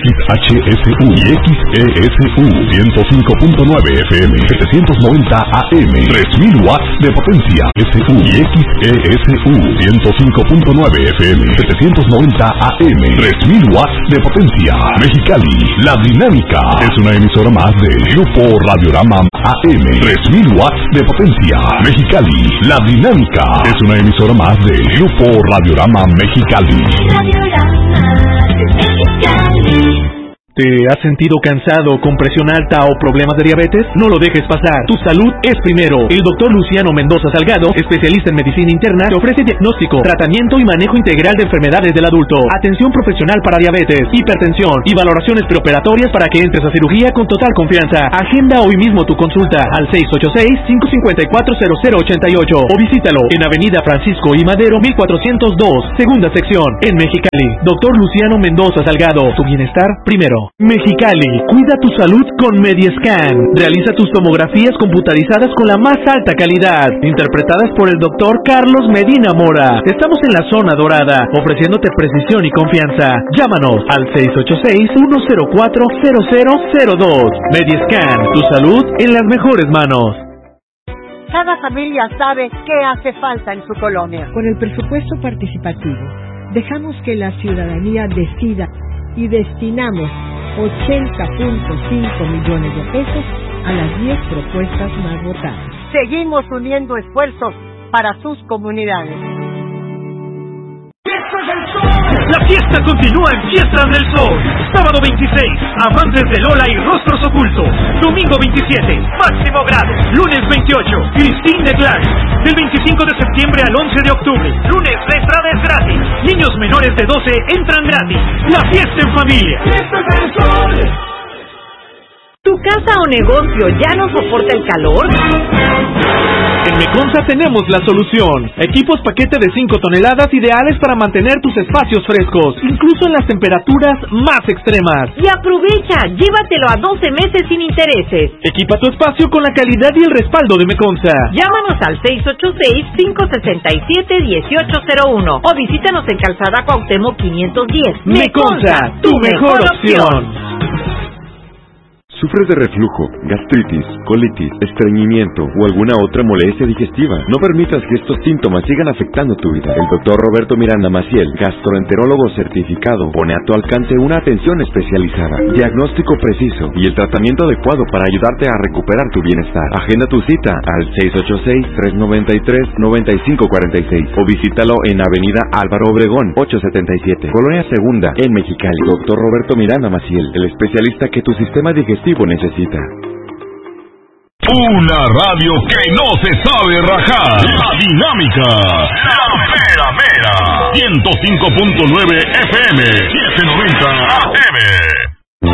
XHSU y XESU 105.9 FM, 790 AM, 3000 watts de potencia. SU y XESU 105.9 FM, 790 AM, 3000 watts de potencia. Mexicali, La Dinámica es una emisora más del Grupo Radiorama AM, 3000 watts de potencia. Mexicali, La Dinámica es una emisora más del Grupo Radiorama Mexicali. ¿Te has sentido cansado, con presión alta o problemas de diabetes? No lo dejes pasar. Tu salud es primero. El Dr. Luciano Mendoza Salgado, especialista en medicina interna, te ofrece diagnóstico, tratamiento y manejo integral de enfermedades del adulto, atención profesional para diabetes, hipertensión y valoraciones preoperatorias para que entres a cirugía con total confianza. Agenda hoy mismo tu consulta al 686-554-0088 o visítalo en Avenida Francisco I. Madero 1402, segunda sección, en Mexicali. Dr. Luciano Mendoza Salgado, tu bienestar primero. Mexicali, cuida tu salud con Mediascan. Realiza tus tomografías computarizadas con la más alta calidad, interpretadas por el doctor Carlos Medina Mora. Estamos en la zona dorada, ofreciéndote precisión y confianza. Llámanos al 686-104-0002. Mediascan, tu salud en las mejores manos. Cada familia sabe qué hace falta en su colonia. Con el presupuesto participativo, dejamos que la ciudadanía decida y destinamos 80.5 millones de pesos a las 10 propuestas más votadas. Seguimos uniendo esfuerzos para sus comunidades. La fiesta continúa en Fiestas del Sol. Sábado 26, Amantes de Lola y Rostros Ocultos. Domingo 27, Máximo Grado. Lunes 28, Christine de Clark. Del 25 de septiembre al 11 de octubre. Lunes la entrada es gratis. Niños menores de 12 entran gratis. La fiesta en familia. Fiestas del Sol. ¿Tu casa o negocio ya no soporta el calor? En Meconza tenemos la solución. Equipos paquete de 5 toneladas ideales para mantener tus espacios frescos, incluso en las temperaturas más extremas. Y aprovecha, llévatelo a 12 meses sin intereses. Equipa tu espacio con la calidad y el respaldo de Meconza. Llámanos al 686-567-1801 o visítanos en Calzada Cuauhtémoc 510. Meconza, tu mejor opción. ¿Sufres de reflujo, gastritis, colitis, estreñimiento o alguna otra molestia digestiva? No permitas que estos síntomas sigan afectando tu vida. El doctor Roberto Miranda Maciel, gastroenterólogo certificado, pone a tu alcance una atención especializada, diagnóstico preciso y el tratamiento adecuado para ayudarte a recuperar tu bienestar. Agenda tu cita al 686-393-9546 o visítalo en Avenida Álvaro Obregón, 877, Colonia Segunda, en Mexicali. Doctor Roberto Miranda Maciel, el especialista que tu sistema digestivo necesita. Una radio que no se sabe rajar. La Dinámica. La mera mera. 105.9 FM. 790 AM.